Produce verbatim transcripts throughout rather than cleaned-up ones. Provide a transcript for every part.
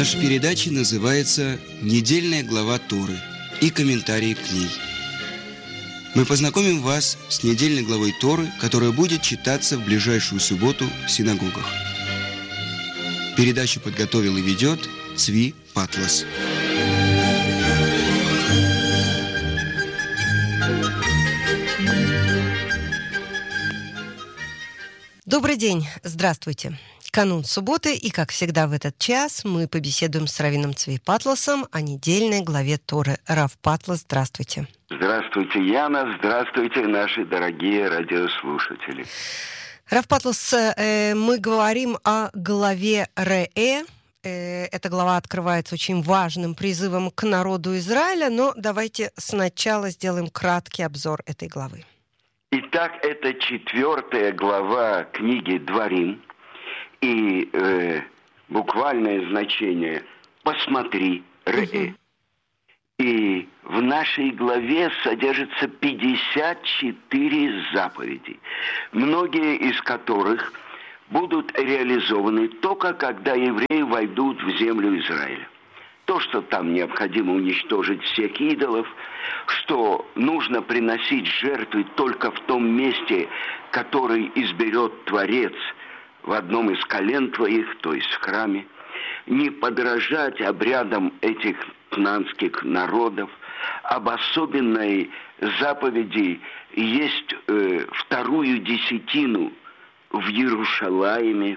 Наша передача называется «Недельная глава Торы» и комментарии к ней. Мы познакомим вас с недельной главой Торы, которая будет читаться в ближайшую субботу в синагогах. Передачу подготовил и ведет Цви Патлас. Добрый день, здравствуйте. Канун субботы, и, как всегда в этот час, мы побеседуем с раввином Цви Патласом о недельной главе Торы. Рав Патлас, здравствуйте. Здравствуйте, Яна. Здравствуйте, наши дорогие радиослушатели. Рав Патлас, э, мы говорим о главе Реэ. Э, эта глава открывается очень важным призывом к народу Израиля, но давайте сначала сделаем краткий обзор этой главы. Итак, это четвертая глава книги Дворим. И э, буквальное значение «посмотри, Реэ». Угу. И в нашей главе содержится пятьдесят четыре заповеди, многие из которых будут реализованы только когда евреи войдут в землю Израиля. То, что там необходимо уничтожить всех идолов, что нужно приносить жертвы только в том месте, который изберет Творец в одном из колен твоих, то есть в храме, не подражать обрядам этих кнаанских народов. Об особенной заповеди есть э, вторую десятину в Иерушалаиме.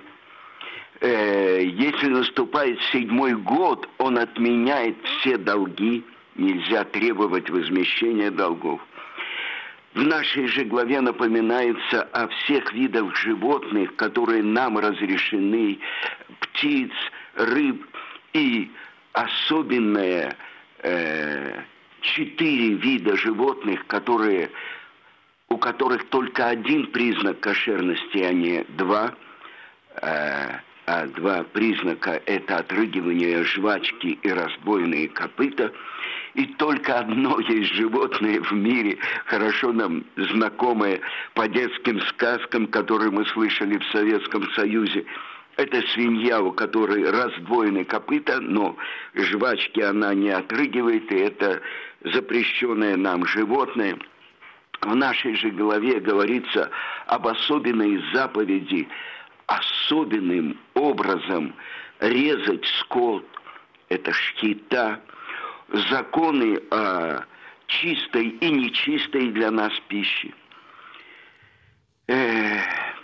Э, если наступает седьмой год, он отменяет все долги, нельзя требовать возмещения долгов. В нашей же главе напоминается о всех видах животных, которые нам разрешены, птиц, рыб, и особенное э, четыре вида животных, которые, у которых только один признак кошерности, а не два. Э, а два признака – это отрыгивание жвачки и разбойные копыта. И только одно есть животное в мире, хорошо нам знакомое по детским сказкам, которые мы слышали в Советском Союзе. Это свинья, у которой раздвоены копыта, но жвачки она не отрыгивает, и это запрещенное нам животное. В нашей же главе говорится об особенной заповеди, особенным образом резать скот, это шхита, законы о чистой и нечистой для нас пище. Эх,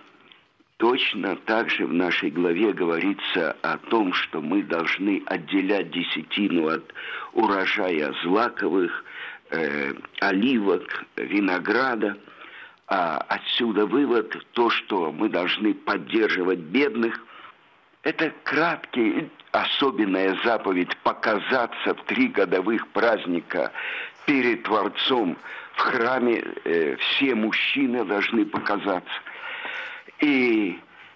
точно так же в нашей главе говорится о том, что мы должны отделять десятину от урожая злаковых, э, оливок, винограда. А отсюда вывод, то, что мы должны поддерживать бедных. Это краткий, особенная заповедь показаться в три годовых праздника перед Творцом в храме. Э, все мужчины должны показаться. И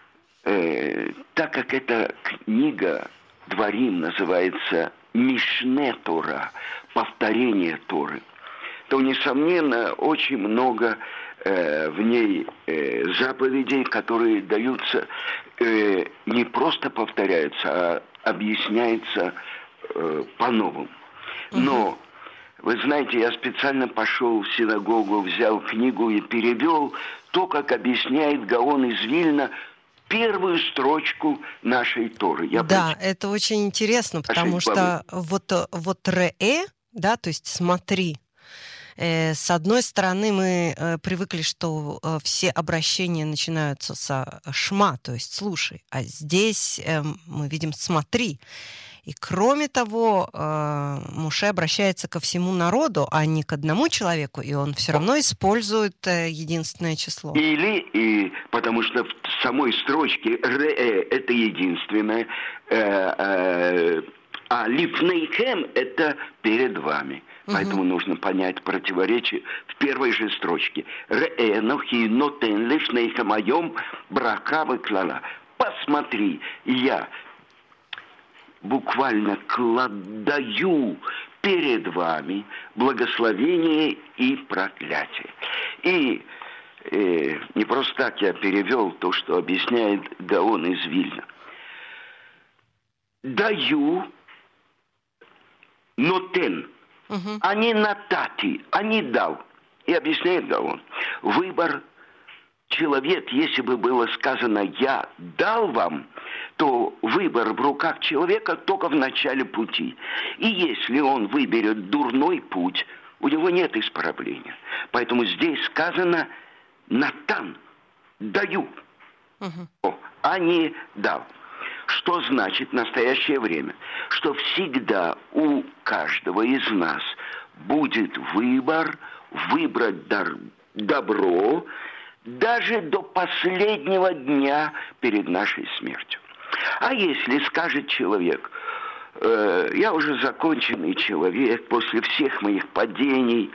э, так как эта книга Дворим называется Мишне Тора, повторение Торы, то, несомненно, очень много э, в ней э, заповедей, которые даются, э, не просто повторяются, а объясняются э, по-новому. Но, вы знаете, я специально пошел в синагогу, взял книгу и перевел то, как объясняет Гаон из Вильна первую строчку нашей Торы. Я да, прочитал. Это очень интересно, потому что вот, вот Реэ, да, то есть смотри, э, с одной стороны мы э, привыкли, что э, все обращения начинаются со шма, то есть слушай, а здесь э, мы видим смотри. И кроме того, э, Моше обращается ко всему народу, а не к одному человеку, и он все равно использует э, единственное число. Или, и, потому что в самой строчке «Реэ» — это единственное, э, э, а «Лифнейхем» — это «перед вами». Поэтому угу. нужно понять противоречие в первой же строчке. «Реэ нохи нотен лифнейхем айом брака веклала». Посмотри, я буквально кладаю перед вами благословение и проклятие. И э, не просто так я перевел то, что объясняет Гаон из Вильна. даю, нотен, угу. а не натати, а не дал. И объясняет Гаон, выбор человек, если бы было сказано «я дал вам», то выбор в руках человека только в начале пути. И если он выберет дурной путь, у него нет исправления. Поэтому здесь сказано «натан», «даю», угу. а не «дал». Что значит настоящее время? Что всегда у каждого из нас будет выбор выбрать дар, добро даже до последнего дня перед нашей смертью. А если скажет человек, э, я уже законченный человек после всех моих падений,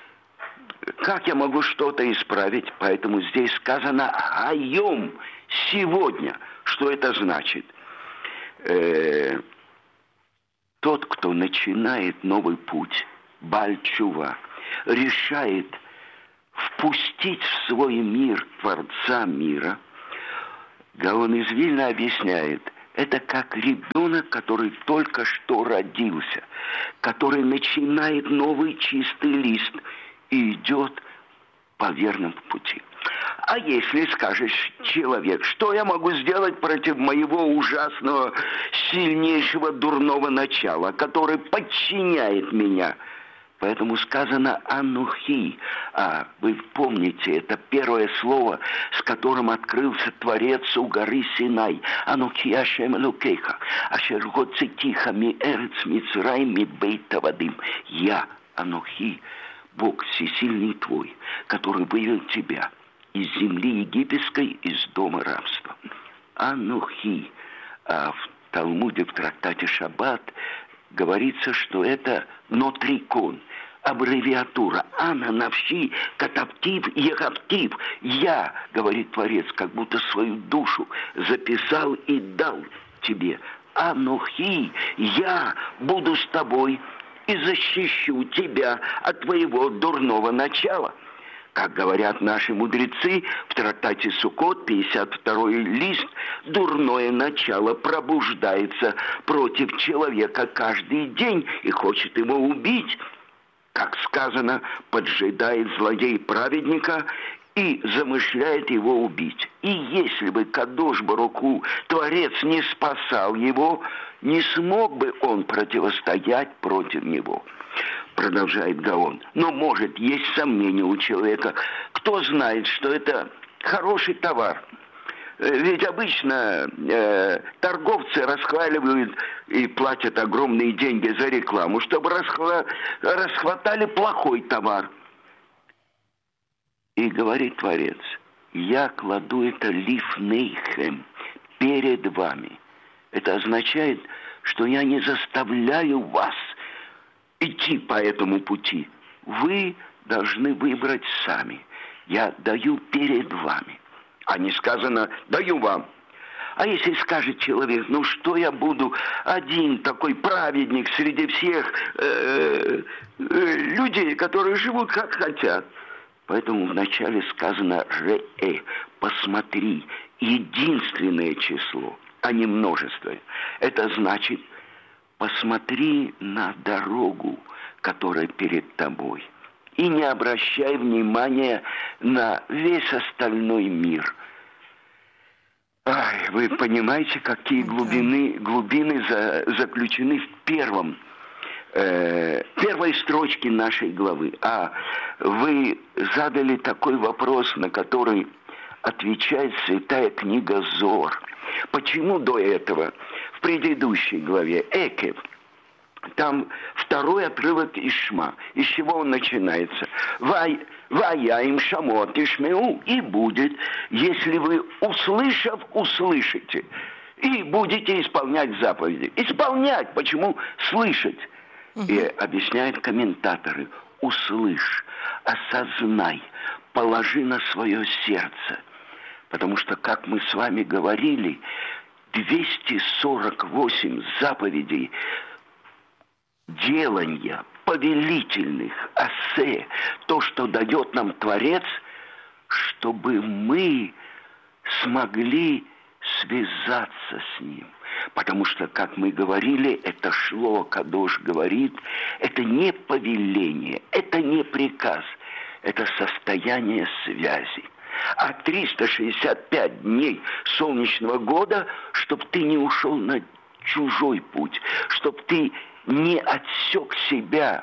как я могу что-то исправить? Поэтому здесь сказано «айом» сегодня. Что это значит? Э, тот, кто начинает новый путь, Бааль Тшува, решает впустить в свой мир Творца мира. Гаон из Вильна объясняет, это как ребенок, который только что родился, который начинает новый чистый лист и идет по верному пути. А если скажешь, человек, что я могу сделать против моего ужасного, сильнейшего дурного начала, который подчиняет меня? Поэтому сказано «анухи». А вы помните, это первое слово, с которым открылся Творец у горы Синай. «Анухи Ашем Элокейха, ашер гоцетиха ми эрец Мицраим ми бейта вадим». «Я, Анухи, Бог всесильный твой, который вывел тебя из земли египетской, из дома рабства». «Анухи». А в Талмуде, в трактате Шаббат, говорится, что это нотрикон, аббревиатура. Ана навши катаптив ехаптив. Я, говорит Творец, как будто свою душу записал и дал тебе. Анухи, я буду с тобой и защищу тебя от твоего дурного начала. Как говорят наши мудрецы в трактате Суккот, пятьдесят второй лист, дурное начало пробуждается против человека каждый день и хочет его убить. Как сказано, поджидает злодей праведника и замышляет его убить. И если бы Кадош Барух-Ху, Творец, не спасал его, не смог бы он противостоять против него. Продолжает Гаон. Но, может, есть сомнения у человека. Кто знает, что это хороший товар? Ведь обычно э, торговцы расхваливают и платят огромные деньги за рекламу, чтобы расхва... расхватали плохой товар. И говорит Творец, я кладу это лифнейхем, перед вами. Это означает, что я не заставляю вас идти по этому пути. Вы должны выбрать сами. Я даю перед вами. А не сказано «даю вам». А если скажет человек, ну что я буду один такой праведник среди всех э, э, людей, которые живут как хотят. Поэтому вначале сказано «ре-э», посмотри, единственное число, а не множество. Это значит посмотри на дорогу, которая перед тобой, и не обращай внимания на весь остальной мир. Ай, вы понимаете, какие глубины, глубины за, заключены в первом, э, первой строчке нашей главы. А вы задали такой вопрос, на который отвечает Святая книга Зоар. Почему до этого? В предыдущей главе Экев, там второй отрывок из Шма. Из чего он начинается? Вай, вая им шамот ишмеу, и будет, если вы, услышав, услышите, и будете исполнять заповеди. Исполнять, почему слышать? Угу. И объясняют комментаторы, услышь, осознай, положи на свое сердце. Потому что, как мы с вами говорили, двести сорок восемь заповедей делания, повелительных, асе, то, что дает нам Творец, чтобы мы смогли связаться с Ним. Потому что, как мы говорили, это шло, Кадош говорит, это не повеление, это не приказ, это состояние связи. А триста шестьдесят пять дней солнечного года, чтобы ты не ушел на чужой путь, чтобы ты не отсек себя,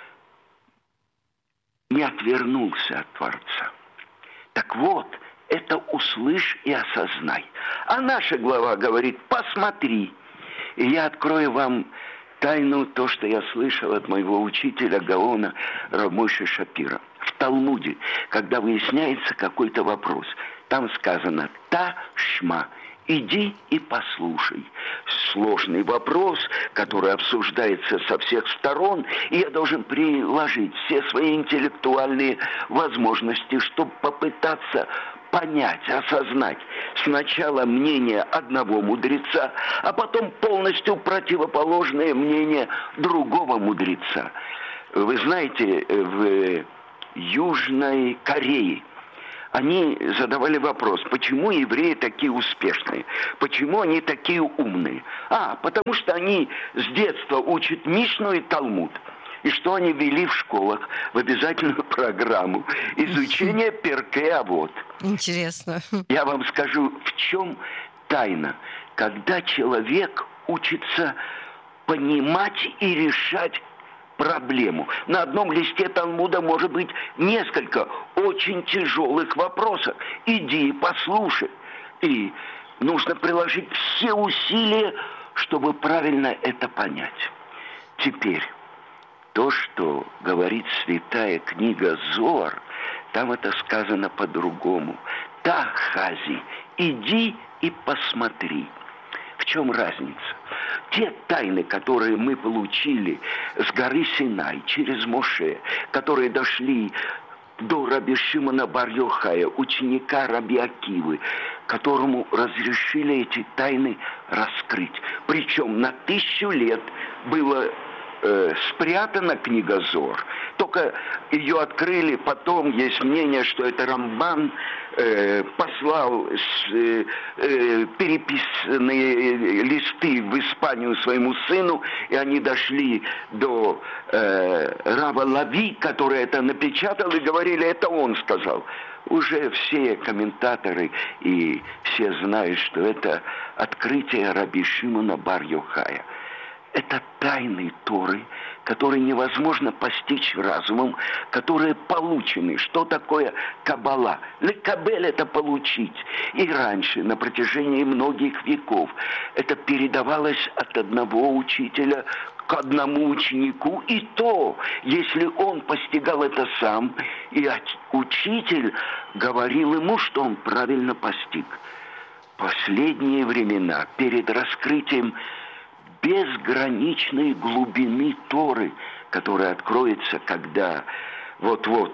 не отвернулся от Творца. Так вот, это услышь и осознай. А наша глава говорит, посмотри. И я открою вам тайну, то, что я слышал от моего учителя Гаона Рав Мойше Шапира. В Талмуде, когда выясняется какой-то вопрос, там сказано «та шма». Иди и послушай. Сложный вопрос, который обсуждается со всех сторон, и я должен приложить все свои интеллектуальные возможности, чтобы попытаться понять, осознать сначала мнение одного мудреца, а потом полностью противоположное мнение другого мудреца. Вы знаете, в Южной Корее они задавали вопрос, почему евреи такие успешные, почему они такие умные. А, потому что они с детства учат Мишну и Талмуд. И что они ввели в школах в обязательную программу изучения Перкей Авот. Интересно. Я вам скажу, в чем тайна. Когда человек учится понимать и решать проблему. На одном листе Талмуда может быть несколько очень тяжелых вопросов. Иди, послушай. И нужно приложить все усилия, чтобы правильно это понять. Теперь, то, что говорит святая книга Зоар, там это сказано по-другому. Та, Хази, иди и посмотри. В чем разница? Те тайны, которые мы получили с горы Синай, через Моше, которые дошли до Раби Шимона бар Йохая, ученика Раби Акивы, которому разрешили эти тайны раскрыть. Причем на тысячу лет было э, спрятана книга Зоар. Только ее открыли потом. Есть мнение, что это Рамбан э, послал с, э, э, переписанные листы в Испанию своему сыну, и они дошли до э, Рава Лави, который это напечатал, и говорили, это он сказал. Уже все комментаторы и все знают, что это открытие Раби Шимона бар Йохая. Это тайны Торы, которые невозможно постичь разумом, которые получены. Что такое каббала? Лекабель – это получить. И раньше, на протяжении многих веков, это передавалось от одного учителя к одному ученику. И то, если он постигал это сам, и учитель говорил ему, что он правильно постиг. Последние времена, перед раскрытием безграничной глубины Торы, которая откроется, когда вот-вот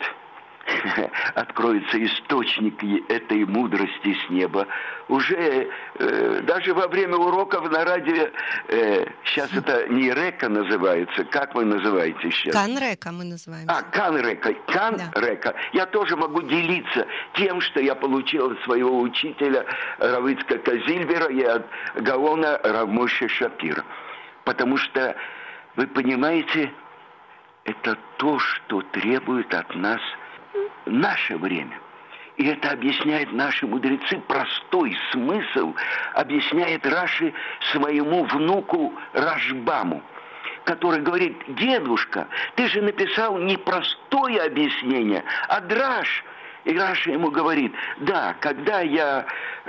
откроется источник этой мудрости с неба. Уже э, даже во время уроков на радио, э, сейчас это не река называется, как вы называете сейчас? Канрека мы называем. А, канрека, канрека. Да. Я тоже могу делиться тем, что я получил от своего учителя Рава Ицхака Зильбера и от Гаона Рав Мойше Шапира. Потому что, вы понимаете, это то, что требует от нас наше время. И это объясняет наши мудрецы, простой смысл объясняет Раши своему внуку Рашбаму, который говорит, дедушка, ты же написал не простое объяснение, а драш. И Раши ему говорит, да, когда я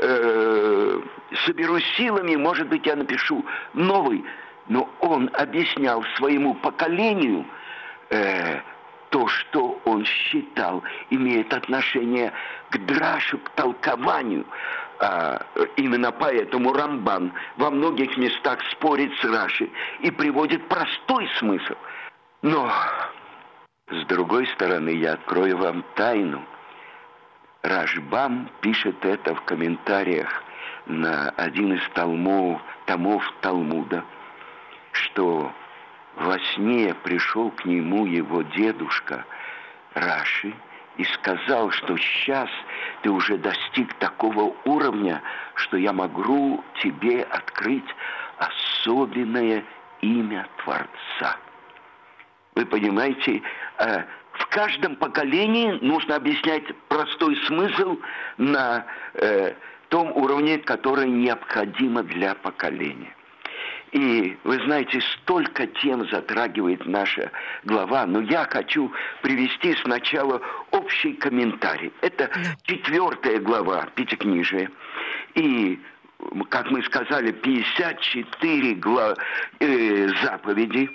э, соберусь силами, может быть, я напишу новый. Но он объяснял своему поколению э, то, что он считал, имеет отношение к драшу, к толкованию. А, именно поэтому Рамбан во многих местах спорит с Раши и приводит простой смысл. Но, с другой стороны, я открою вам тайну. Рашбам пишет это в комментариях на один из талмов, томов Талмуда, что во сне пришел к нему его дедушка Раши и сказал, что сейчас ты уже достиг такого уровня, что я могу тебе открыть особенное имя Творца. Вы понимаете, в каждом поколении нужно объяснять простой смысл на том уровне, который необходимо для поколения. И, вы знаете, столько тем затрагивает наша глава, но я хочу привести сначала общий комментарий. Это четвертая глава Пятикнижия. И, как мы сказали, пятьдесят четыре глав, э, заповеди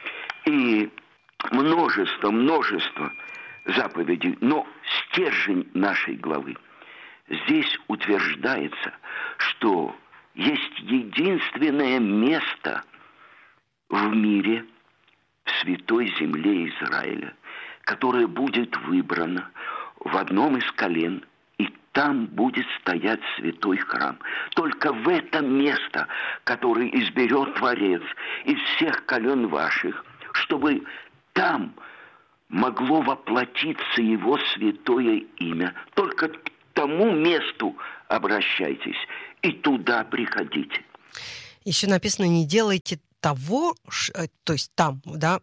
и множество, множество заповедей. Но стержень нашей главы. Здесь утверждается, что есть единственное место в мире, в святой земле Израиля, которое будет выбрано в одном из колен, и там будет стоять святой храм. Только в это место, которое изберет Творец из всех колен ваших, чтобы там могло воплотиться Его святое имя. Только к тому месту обращайтесь и туда приходите. Еще написано, не делайте того, то есть там, да,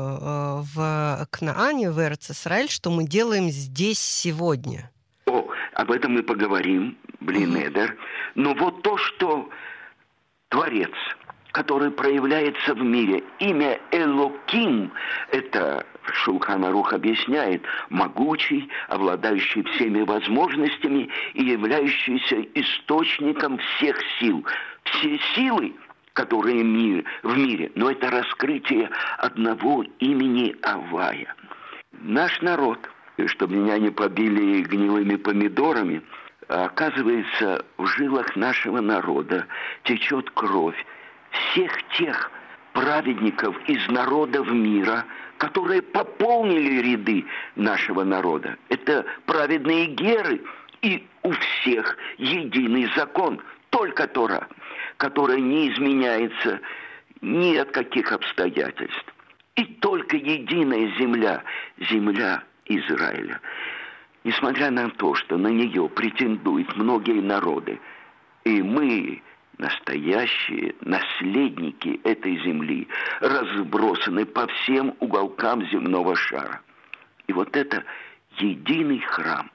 в Кнаане, в Эрец-Исраэль, что мы делаем здесь сегодня. О, об этом мы поговорим, блин, угу. Эдер. Но вот то, что Творец, который проявляется в мире, имя Элоким, это Шулхан Арух объясняет, могучий, обладающий всеми возможностями и являющийся источником всех сил. Все силы, которые в мире, но это раскрытие одного имени Авая. Наш народ, чтобы меня не побили гнилыми помидорами, оказывается, в жилах нашего народа течет кровь всех тех праведников из народов мира, которые пополнили ряды нашего народа. Это праведные геры, и у всех единый закон, только Тора, которая не изменяется ни от каких обстоятельств. И только единая земля, земля Израиля. Несмотря на то, что на нее претендуют многие народы, и мы, настоящие наследники этой земли, разбросаны по всем уголкам земного шара. И вот это единый храм.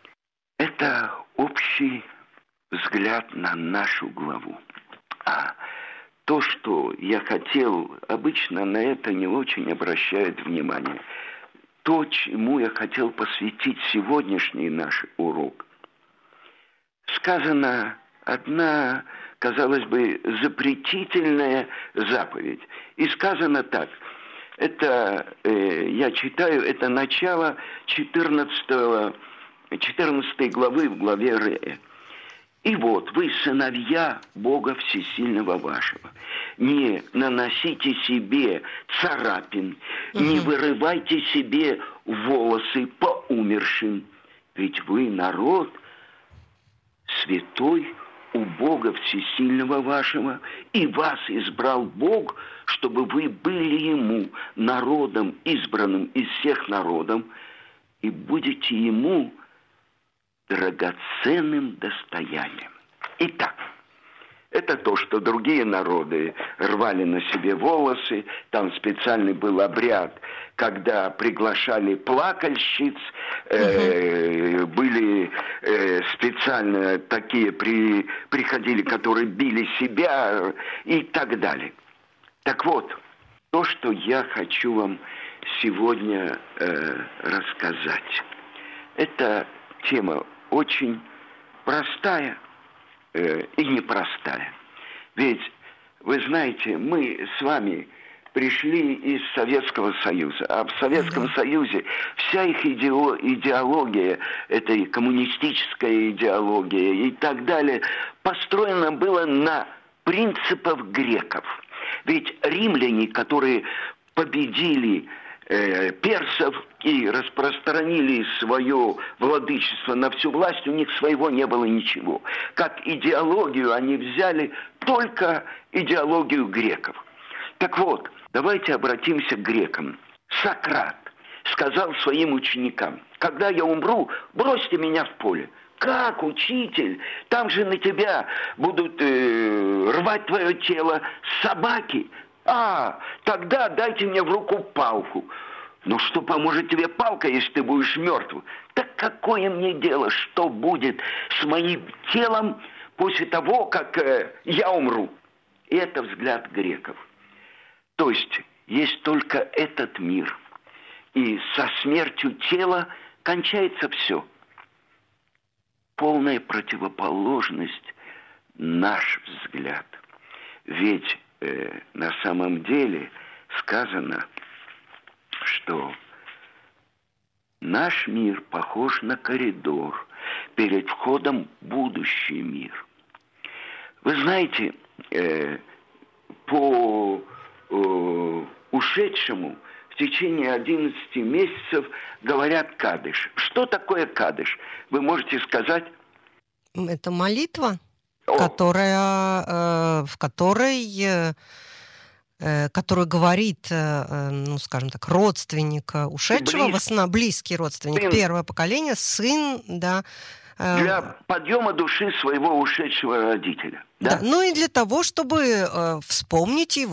Это общий взгляд на нашу главу. А то, что я хотел, обычно на это не очень обращают внимание. То, чему я хотел посвятить сегодняшний наш урок. Сказано одна, казалось бы, запретительная заповедь. И сказано так. Это, э, я читаю, это начало четырнадцатой главы в главе Ре. И вот, вы сыновья Бога Всесильного вашего. Не наносите себе царапин, угу. не вырывайте себе волосы по умершим. Ведь вы народ святой у Бога Всесильного вашего, и вас избрал Бог, чтобы вы были Ему народом, избранным из всех народов, и будете Ему драгоценным достоянием. Итак, это то, что другие народы рвали на себе волосы, там специальный был обряд, когда приглашали плакальщиц, э, были э, специально такие, при, приходили, которые били себя и так далее. Так вот, то, что я хочу вам сегодня э, рассказать, это тема очень простая э, и непростая. Ведь, вы знаете, мы с вами пришли из Советского Союза, а в Советском mm-hmm. Союзе вся их идео- идеология, это и коммунистическая идеология и так далее, построена была на принципах греков. Ведь римляне, которые победили э, персов и распространили свое владычество на всю власть, у них своего не было ничего. Как идеологию они взяли только идеологию греков. Так вот, давайте обратимся к грекам. Сократ сказал своим ученикам: когда я умру, бросьте меня в поле. Как, учитель? Там же на тебя будут э, рвать твое тело собаки. А, тогда дайте мне в руку палку. Ну что поможет тебе палка, если ты будешь мертв? Так какое мне дело, что будет с моим телом после того, как э, я умру? И это взгляд греков. То есть есть только этот мир. И со смертью тела кончается все. Полная противоположность наш взгляд. Ведь э, на самом деле сказано, что наш мир похож на коридор перед входом в будущий мир. Вы знаете, э, по э, ушедшему в течение одиннадцати месяцев говорят кадыш. Что такое кадыш? Вы можете сказать? Это молитва, которая, э, в которой, э, которую говорит, э, ну, скажем так, родственник ушедшего, Близ... в основном близкий родственник, сын. Первое поколение, сын, да. Э, для подъема души своего ушедшего родителя. Да? Да, ну и для того, чтобы э, вспомнить его.